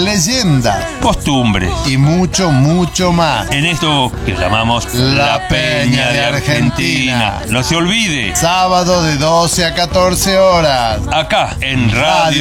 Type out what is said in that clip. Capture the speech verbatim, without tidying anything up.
leyendas, costumbres y mucho, mucho más. En esto que llamamos La Peña de Argentina. No se olvide, Sábado de doce a catorce horas. acá en Radio